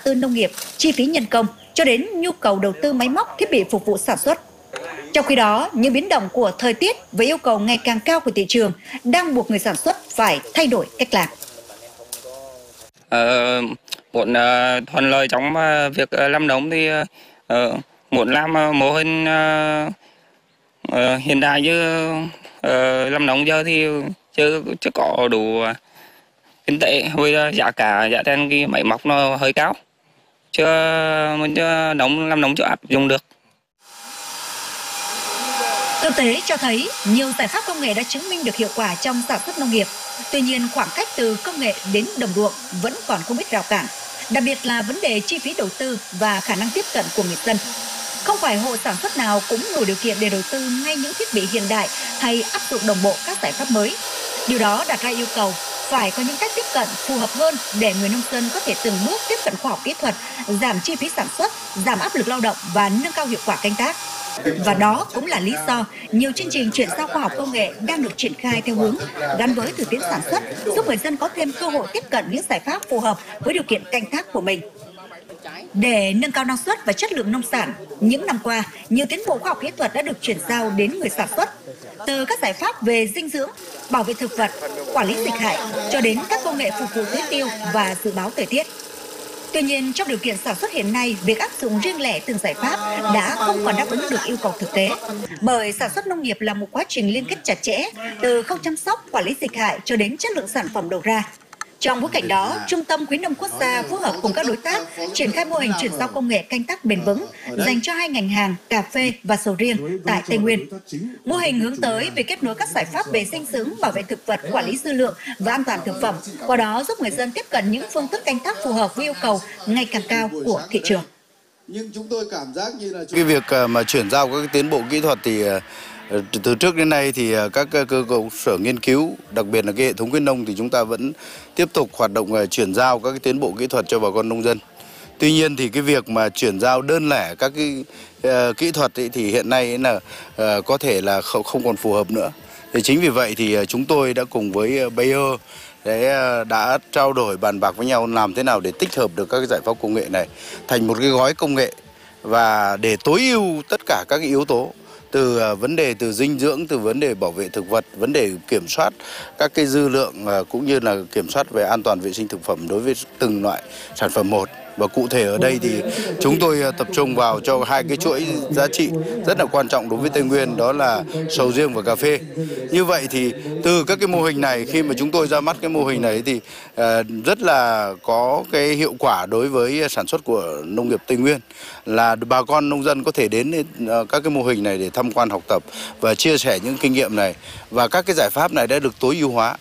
Từ nông nghiệp, chi phí nhân công cho đến nhu cầu đầu tư máy móc, thiết bị phục vụ sản xuất. Trong khi đó, những biến động của thời tiết và yêu cầu ngày càng cao của thị trường đang buộc người sản xuất phải thay đổi cách làm. Muốn thuận lợi trong việc làm nông thì muốn làm mô hình hiện đại như làm nông giờ thì chưa có đủ kinh tế, với giá cả giá thành cái máy móc nó hơi cao, mình làm nông chưa áp dụng được. Thực tế cho thấy nhiều giải pháp công nghệ đã chứng minh được hiệu quả trong sản xuất nông nghiệp. Tuy nhiên, khoảng cách từ công nghệ đến đồng ruộng vẫn còn không ít rào cản, đặc biệt là vấn đề chi phí đầu tư và khả năng tiếp cận của người dân. Không phải hộ sản xuất nào cũng đủ điều kiện để đầu tư ngay những thiết bị hiện đại hay áp dụng đồng bộ các giải pháp mới. Điều đó đặt ra yêu cầu phải có những cách tiếp cận phù hợp hơn để người nông dân có thể từng bước tiếp cận khoa học kỹ thuật, giảm chi phí sản xuất, giảm áp lực lao động và nâng cao hiệu quả canh tác. Và đó cũng là lý do nhiều chương trình chuyển giao khoa học công nghệ đang được triển khai theo hướng gắn với thực tiễn sản xuất, giúp người dân có thêm cơ hội tiếp cận những giải pháp phù hợp với điều kiện canh tác của mình. Để nâng cao năng suất và chất lượng nông sản, những năm qua, nhiều tiến bộ khoa học kỹ thuật đã được chuyển giao đến người sản xuất. Từ các giải pháp về dinh dưỡng, bảo vệ thực vật, quản lý dịch hại cho đến các công nghệ phục vụ tưới tiêu và dự báo thời tiết. Tuy nhiên, trong điều kiện sản xuất hiện nay, việc áp dụng riêng lẻ từng giải pháp đã không còn đáp ứng được yêu cầu thực tế. Bởi sản xuất nông nghiệp là một quá trình liên kết chặt chẽ, từ khâu chăm sóc, quản lý dịch hại cho đến chất lượng sản phẩm đầu ra. Trong bối cảnh đó, Trung tâm Khuyến nông Quốc gia phối hợp cùng các đối tác triển khai mô hình chuyển giao công nghệ canh tác bền vững dành cho hai ngành hàng cà phê và sầu riêng tại Tây Nguyên. Mô hình hướng tới việc kết nối các giải pháp về dinh dưỡng, bảo vệ thực vật, quản lý dư lượng và an toàn thực phẩm, qua đó giúp người dân tiếp cận những phương thức canh tác phù hợp với yêu cầu ngày càng cao của thị trường. Nhưng chúng tôi cảm giác như là cái việc mà chuyển giao các tiến bộ kỹ thuật thì từ trước đến nay thì các cơ sở nghiên cứu, đặc biệt là cái hệ thống khuyến nông thì chúng ta vẫn tiếp tục hoạt động chuyển giao các cái tiến bộ kỹ thuật cho bà con nông dân. Tuy nhiên thì cái việc mà chuyển giao đơn lẻ các cái kỹ thuật ấy, thì hiện nay là có thể là không còn phù hợp nữa. Thì chính vì vậy thì chúng tôi đã cùng với Bayer đã trao đổi bàn bạc với nhau làm thế nào để tích hợp được các cái giải pháp công nghệ này thành một cái gói công nghệ, và để tối ưu tất cả các cái yếu tố, từ vấn đề từ dinh dưỡng, từ vấn đề bảo vệ thực vật, vấn đề kiểm soát các cái dư lượng, cũng như là kiểm soát về an toàn vệ sinh thực phẩm đối với từng loại sản phẩm một. Và cụ thể ở đây thì chúng tôi tập trung vào cho hai cái chuỗi giá trị rất là quan trọng đối với Tây Nguyên, đó là sầu riêng và cà phê. Như vậy thì từ các cái mô hình này, khi mà chúng tôi ra mắt cái mô hình này thì rất là có cái hiệu quả đối với sản xuất của nông nghiệp Tây Nguyên, là bà con nông dân có thể đến các cái mô hình này để tham quan học tập và chia sẻ những kinh nghiệm này, và các cái giải pháp này đã được tối ưu hóa.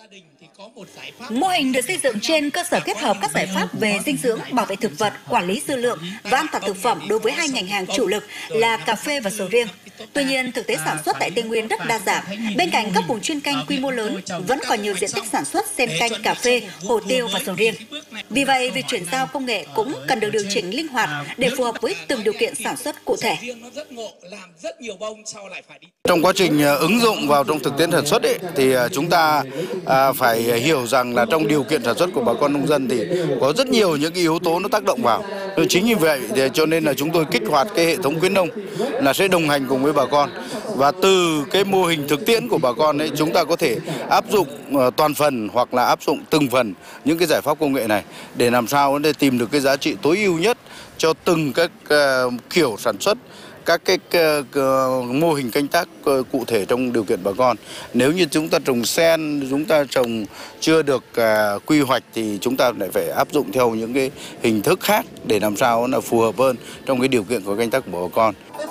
Mô hình được xây dựng trên cơ sở kết hợp các giải pháp về dinh dưỡng, bảo vệ thực vật, quản lý dư lượng và an toàn thực phẩm đối với hai ngành hàng chủ lực là cà phê và sầu riêng. Tuy nhiên, thực tế sản xuất tại Tây Nguyên rất đa dạng. Bên cạnh các vùng chuyên canh quy mô lớn, vẫn còn nhiều diện tích sản xuất xen canh cà phê, hồ tiêu và sầu riêng. Vì vậy, việc chuyển giao công nghệ cũng cần được điều chỉnh linh hoạt để phù hợp với từng điều kiện sản xuất cụ thể. Trong quá trình ứng dụng vào trong thực tiễn sản xuất ấy, thì chúng ta phải hiểu rằng là trong điều kiện sản xuất của bà con nông dân thì có rất nhiều những cái yếu tố nó tác động vào. Chính vì vậy thì cho nên là chúng tôi kích hoạt cái hệ thống khuyến nông là sẽ đồng hành cùng với bà con, và từ cái mô hình thực tiễn của bà con ấy, chúng ta có thể áp dụng toàn phần hoặc là áp dụng từng phần những cái giải pháp công nghệ này để làm sao để tìm được cái giá trị tối ưu nhất cho từng các kiểu sản xuất, các cái mô hình canh tác cụ thể trong điều kiện bà con. Nếu như chúng ta trồng sen, chúng ta trồng chưa được quy hoạch thì chúng ta lại phải áp dụng theo những cái hình thức khác để làm sao là phù hợp hơn trong cái điều kiện của canh tác của bà con.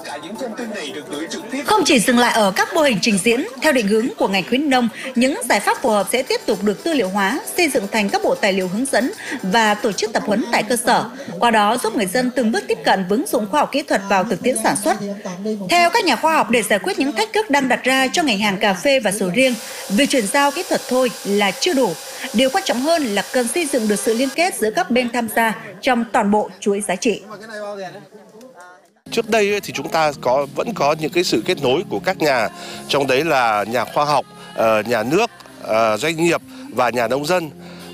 Không chỉ dừng lại ở các mô hình trình diễn, theo định hướng của ngành khuyến nông, những giải pháp phù hợp sẽ tiếp tục được tư liệu hóa, xây dựng thành các bộ tài liệu hướng dẫn và tổ chức tập huấn tại cơ sở, qua đó giúp người dân từng bước tiếp cận và ứng dụng khoa học kỹ thuật vào thực tiễn sản xuất. Theo các nhà khoa học, để giải quyết những thách thức đang đặt ra cho ngành hàng cà phê và sầu riêng, việc chuyển giao kỹ thuật thôi là chưa đủ. Điều quan trọng hơn là cần xây dựng được sự liên kết giữa các bên tham gia trong toàn bộ chuỗi giá trị. Trước đây thì chúng ta vẫn có những cái sự kết nối của các nhà, trong đấy là nhà khoa học, nhà nước, doanh nghiệp và nhà nông dân.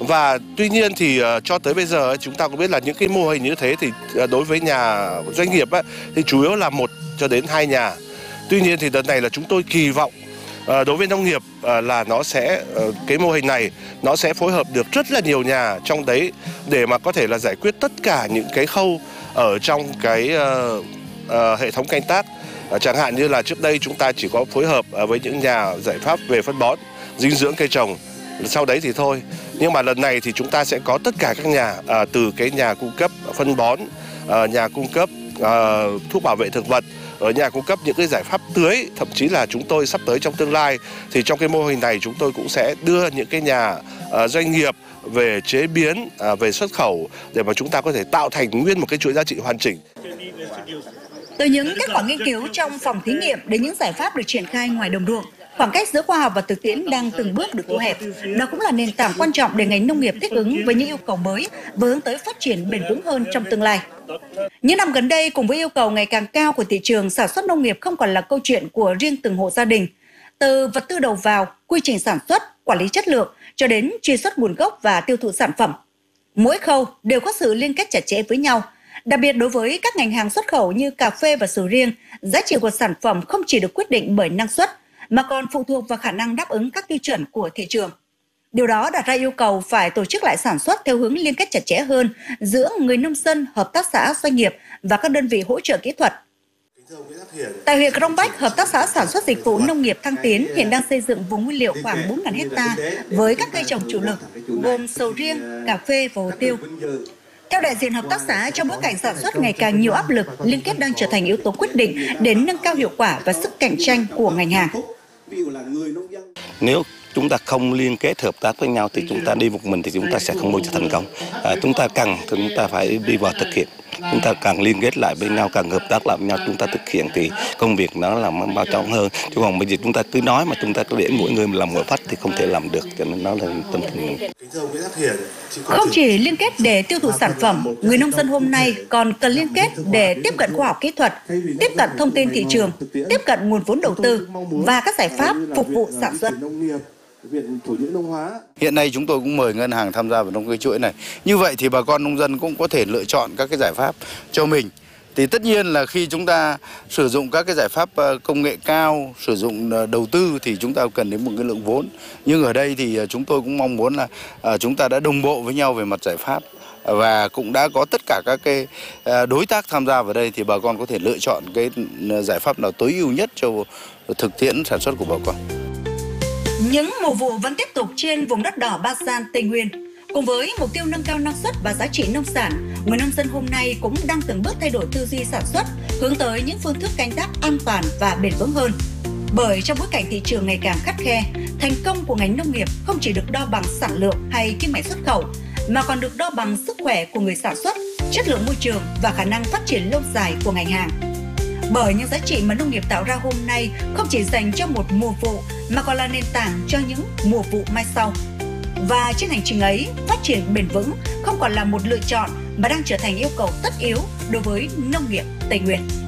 Và tuy nhiên thì cho tới bây giờ chúng ta cũng biết là những cái mô hình như thế thì đối với nhà doanh nghiệp thì chủ yếu là 1 cho đến 2 nhà. Tuy nhiên thì đợt này là chúng tôi kỳ vọng đối với nông nghiệp là nó sẽ cái mô hình này nó sẽ phối hợp được rất là nhiều nhà trong đấy để mà có thể là giải quyết tất cả những cái khâu ở trong cái hệ thống canh tác. Chẳng hạn như là trước đây chúng ta chỉ có phối hợp với những nhà giải pháp về phân bón, dinh dưỡng cây trồng, sau đấy thì thôi. Nhưng mà lần này thì chúng ta sẽ có tất cả các nhà, từ cái nhà cung cấp phân bón, nhà cung cấp thuốc bảo vệ thực vật, ở nhà cung cấp những cái giải pháp tưới, thậm chí là chúng tôi sắp tới trong tương lai thì trong cái mô hình này chúng tôi cũng sẽ đưa những cái nhà doanh nghiệp về chế biến, về xuất khẩu để mà chúng ta có thể tạo thành nguyên một cái chuỗi giá trị hoàn chỉnh. Từ những kết quả nghiên cứu trong phòng thí nghiệm đến những giải pháp được triển khai ngoài đồng ruộng, khoảng cách giữa khoa học và thực tiễn đang từng bước được thu hẹp. Đó cũng là nền tảng quan trọng để ngành nông nghiệp thích ứng với những yêu cầu mới và hướng tới phát triển bền vững hơn trong tương lai. Những năm gần đây, cùng với yêu cầu ngày càng cao của thị trường, sản xuất nông nghiệp không còn là câu chuyện của riêng từng hộ gia đình. Từ vật tư đầu vào, quy trình sản xuất, quản lý chất lượng cho đến truy xuất nguồn gốc và tiêu thụ sản phẩm. Mỗi khâu đều có sự liên kết chặt chẽ với nhau. Đặc biệt đối với các ngành hàng xuất khẩu như cà phê và sầu riêng, giá trị của sản phẩm không chỉ được quyết định bởi năng suất mà còn phụ thuộc vào khả năng đáp ứng các tiêu chuẩn của thị trường. Điều đó đặt ra yêu cầu phải tổ chức lại sản xuất theo hướng liên kết chặt chẽ hơn giữa người nông dân, hợp tác xã, doanh nghiệp và các đơn vị hỗ trợ kỹ thuật. Tại huyện Crong Bách, hợp tác xã sản xuất dịch vụ nông nghiệp Thăng Tiến hiện đang xây dựng vùng nguyên liệu khoảng 4.000 hectare với các cây trồng chủ lực gồm sầu riêng, cà phê và hồ tiêu. Theo đại diện hợp tác xã, trong bối cảnh sản xuất ngày càng nhiều áp lực, liên kết đang trở thành yếu tố quyết định để nâng cao hiệu quả và sức cạnh tranh của ngành hàng. Nếu chúng ta không liên kết hợp tác với nhau thì chúng ta đi một mình thì chúng ta sẽ không bao giờ thành công. Chúng ta phải đi vào thực hiện. Chúng ta càng liên kết lại với nhau, càng hợp tác lại với nhau, chúng ta thực hiện thì công việc nó làm bao trọn hơn. Chứ còn bây giờ chúng ta cứ nói mà chúng ta cứ để mỗi người làm một phát thì không thể làm được, cho nên nó là tâm thần. Không chỉ liên kết để tiêu thụ sản phẩm, người nông dân hôm nay còn cần liên kết để tiếp cận khoa học kỹ thuật, tiếp cận thông tin thị trường, tiếp cận nguồn vốn đầu tư và các giải pháp phục vụ sản xuất. Hiện nay chúng tôi cũng mời ngân hàng tham gia vào trong cái chuỗi này. Như vậy thì bà con nông dân cũng có thể lựa chọn các cái giải pháp cho mình. Thì tất nhiên là khi chúng ta sử dụng các cái giải pháp công nghệ cao, sử dụng đầu tư thì chúng ta cần đến một cái lượng vốn. Nhưng ở đây thì chúng tôi cũng mong muốn là chúng ta đã đồng bộ với nhau về mặt giải pháp và cũng đã có tất cả các cái đối tác tham gia vào đây thì bà con có thể lựa chọn cái giải pháp nào tối ưu nhất cho thực tiễn sản xuất của bà con. Những mùa vụ vẫn tiếp tục trên vùng đất đỏ Ba Gian, Tây Nguyên. Cùng với mục tiêu nâng cao năng suất và giá trị nông sản, người nông dân hôm nay cũng đang từng bước thay đổi tư duy sản xuất, hướng tới những phương thức canh tác an toàn và bền vững hơn. Bởi trong bối cảnh thị trường ngày càng khắt khe, thành công của ngành nông nghiệp không chỉ được đo bằng sản lượng hay kim ngạch xuất khẩu, mà còn được đo bằng sức khỏe của người sản xuất, chất lượng môi trường và khả năng phát triển lâu dài của ngành hàng. Bởi những giá trị mà nông nghiệp tạo ra hôm nay không chỉ dành cho một mùa vụ mà còn là nền tảng cho những mùa vụ mai sau. Và trên hành trình ấy, phát triển bền vững không còn là một lựa chọn mà đang trở thành yêu cầu tất yếu đối với nông nghiệp Tây Nguyên.